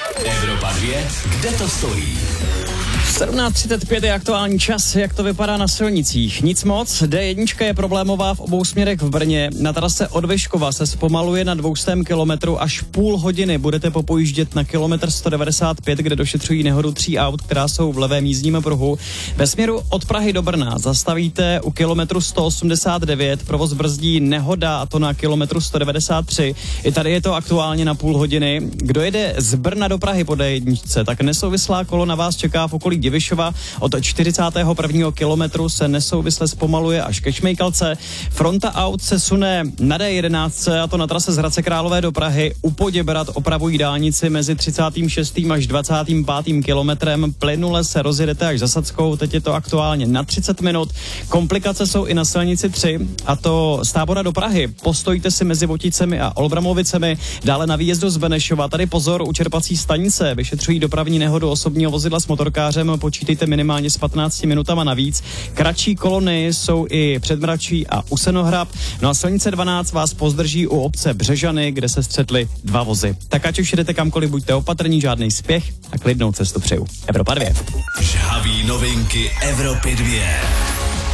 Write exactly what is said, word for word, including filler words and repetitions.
Evropa dvě, kde to stojí? sedmnáct třicet pět je aktuální čas, jak to vypadá na silnicích. Nic moc, D jedna je problémová v obou směrech v Brně. Na trase od Vyškova se zpomaluje na dvě stě kilometrů až půl hodiny. Budete popojíždět na kilometr sto devadesát pět, kde došetřují nehodu tří aut, která jsou v levém jízdním pruhu. Ve směru od Prahy do Brna zastavíte u kilometru sto osmdesát devět, provoz brzdí nehoda, a to na kilometru sto devadesát tři. I tady je to aktuálně na půl hodiny. Kdo jede z Brna do Prahy po D jedna, tak nesouvislá kolona vás čeká v okolí Divišova. Od čtyřicátého prvního kilometru se nesouvisle zpomaluje až ke Šmejkalce. Fronta aut se sune na D jedenáct, a to na trase z Hradce Králové do Prahy. U Poděbrad opravují dálnici mezi třicátým šestým až dvacátým pátým kilometrem. Plynule se rozjedete až za Sackou, teď je to aktuálně na třicet minut. Komplikace jsou i na silnici tři, a to z Tábora do Prahy. Postojte si mezi Voticemi a Olbramovicemi, dále na výjezdu z Benešova. Tady pozor, u čerpací stanice vyšetřují dopravní nehodu osobního vozidla s motorkářem, počítejte minimálně s patnácti minutama navíc. Kratší kolony jsou i před Mračí a u Senohrab. No a silnice dvanáct vás pozdrží u obce Břežany, kde se střetly dva vozy. Tak ať už jedete kamkoliv, buďte opatrní, žádný spěch a klidnou cestu přeju. Evropa dvě. Žhavý novinky Evropy dvě.